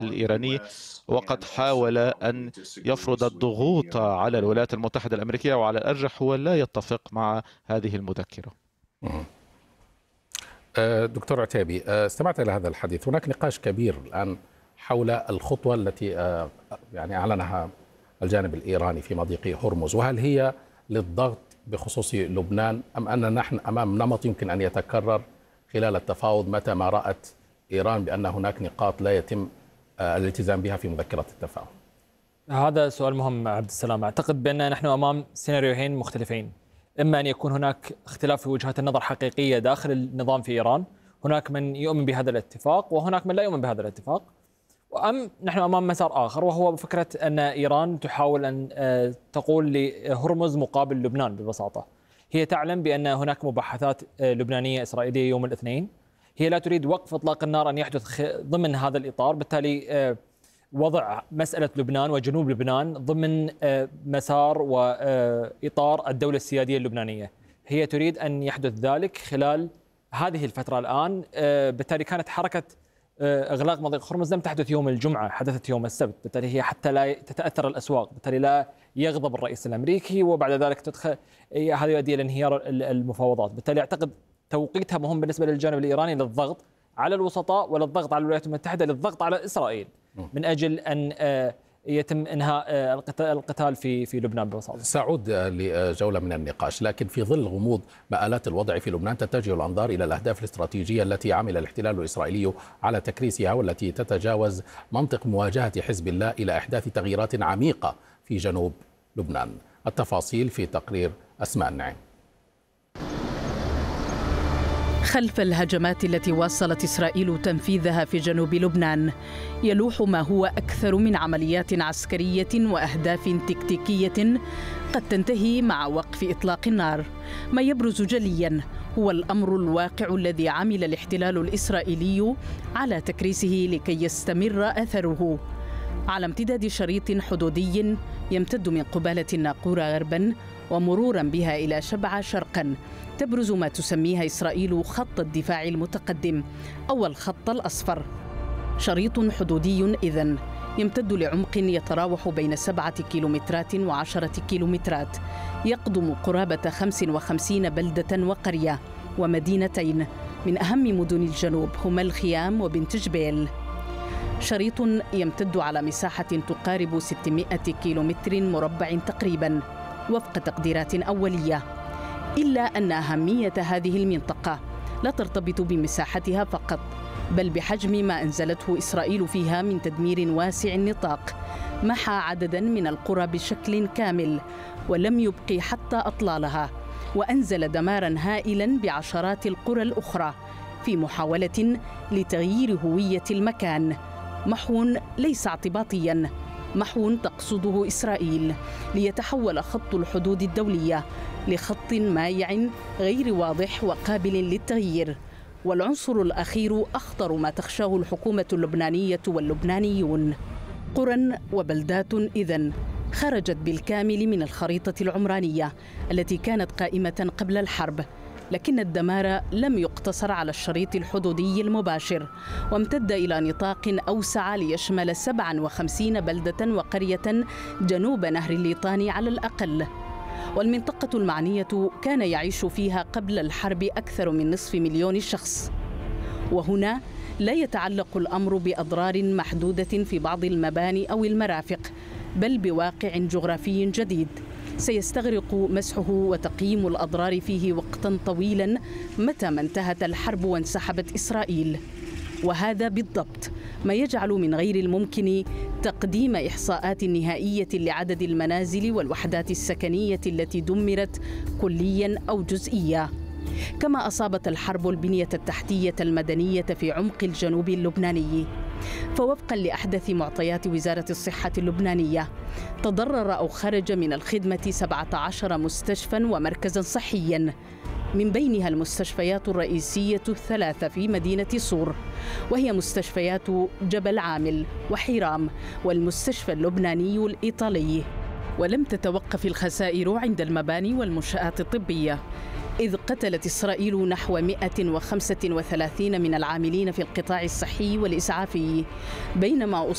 الإيراني، وقد حاول أن يفرض الضغوط على الولايات المتحدة الأمريكية، وعلى الأرجح هو لا يتفق مع هذه المذكرة. دكتور عتيبي، استمعت إلى هذا الحديث. هناك نقاش كبير الآن حول الخطوة التي يعني أعلنها الجانب الإيراني في مضيق هرمز، وهل هي للضغط بخصوص لبنان أم أن نحن أمام نمط يمكن أن يتكرر خلال التفاوض متى ما رأت إيران بأن هناك نقاط لا يتم الالتزام بها في مذكرة التفاهم؟ هذا سؤال مهم عبد السلام. أعتقد بأن نحن أمام سيناريوهين مختلفين. إما أن يكون هناك اختلاف في وجهات النظر حقيقية داخل النظام في إيران، هناك من يؤمن بهذا الاتفاق وهناك من لا يؤمن بهذا الاتفاق، أم نحن أمام مسار آخر، وهو فكرة أن إيران تحاول أن تقول لهرمز مقابل لبنان. ببساطة هي تعلم بأن هناك مباحثات لبنانية إسرائيلية يوم الاثنين، هي لا تريد وقف إطلاق النار أن يحدث ضمن هذا الإطار، بالتالي وضع مسألة لبنان وجنوب لبنان ضمن مسار وإطار الدولة السيادية اللبنانية. هي تريد أن يحدث ذلك خلال هذه الفترة الآن. بالتالي كانت حركة إغلاق مضيق هرمز لم تحدث يوم الجمعة، حدثت يوم السبت، بالتالي هي حتى لا تتأثر الأسواق، بالتالي لا يغضب الرئيس الأمريكي وبعد ذلك تدخل هذا يؤدي إلى انهيار المفاوضات. بالتالي أعتقد توقيتها مهم بالنسبة للجانب الإيراني للضغط على الوسطاء وللضغط على الولايات المتحدة للضغط على إسرائيل من أجل أن يتم إنهاء القتال في لبنان ببساطة. سأعود لجولة من النقاش، لكن في ظل غموض مآلات الوضع في لبنان تتجه الأنظار إلى الأهداف الاستراتيجية التي عمل الاحتلال الإسرائيلي على تكريسها، والتي تتجاوز منطق مواجهة حزب الله إلى إحداث تغييرات عميقة في جنوب لبنان. التفاصيل في تقرير أسماء النعيم. خلف الهجمات التي واصلت إسرائيل تنفيذها في جنوب لبنان يلوح ما هو أكثر من عمليات عسكرية وأهداف تكتيكية قد تنتهي مع وقف إطلاق النار. ما يبرز جليا هو الأمر الواقع الذي عمل الاحتلال الإسرائيلي على تكريسه لكي يستمر أثره على امتداد شريط حدودي يمتد من قبالة الناقورة غربا ومرورا بها إلى شبعة شرقا. تبرز ما تسميها إسرائيل خط الدفاع المتقدم أو الخط الأصفر، شريط حدودي إذن يمتد لعمق يتراوح بين 7 كيلومترات و10 كيلومترات، يقضم قرابة 55 بلدة وقرية ومدينتين من أهم مدن الجنوب هما الخيام وبنت جبيل. شريط يمتد على مساحة تقارب 600 كيلومتر مربع تقريبا وفق تقديرات أولية، إلا أن أهمية هذه المنطقة لا ترتبط بمساحتها فقط، بل بحجم ما أنزلته إسرائيل فيها من تدمير واسع النطاق. محى عددا من القرى بشكل كامل ولم يبق حتى أطلالها، وأنزل دمارا هائلا بعشرات القرى الأخرى في محاولة لتغيير هوية المكان. محو ليس اعتباطيا، محو تقصده إسرائيل ليتحول خط الحدود الدولية لخط مايع غير واضح وقابل للتغيير. والعنصر الأخير أخطر ما تخشاه الحكومة اللبنانية واللبنانيون. قرى وبلدات إذن خرجت بالكامل من الخريطة العمرانية التي كانت قائمة قبل الحرب، لكن الدمار لم يقتصر على الشريط الحدودي المباشر، وامتد إلى نطاق أوسع ليشمل 57 بلدة وقرية جنوب نهر الليطاني على الأقل. والمنطقة المعنية كان يعيش فيها قبل الحرب أكثر من 500,000 شخص. وهنا لا يتعلق الأمر بأضرار محدودة في بعض المباني أو المرافق، بل بواقع جغرافي جديد سيستغرق مسحه وتقييم الأضرار فيه وقتا طويلا متى ما انتهت الحرب وانسحبت إسرائيل. وهذا بالضبط ما يجعل من غير الممكن تقديم إحصاءات نهائية لعدد المنازل والوحدات السكنية التي دمرت كليا أو جزئيا. كما أصابت الحرب البنية التحتية المدنية في عمق الجنوب اللبناني، فوفقا لأحدث معطيات وزارة الصحة اللبنانية تضرر أو خرج من الخدمة 17 مستشفى ومركزا صحيا، من بينها المستشفيات الرئيسية 3 في مدينة صور، وهي مستشفيات جبل عامل وحيرام والمستشفى اللبناني الإيطالي. ولم تتوقف الخسائر عند المباني والمنشآت الطبية، إذ قتلت إسرائيل نحو 135 من العاملين في القطاع الصحي والإسعافي، بينما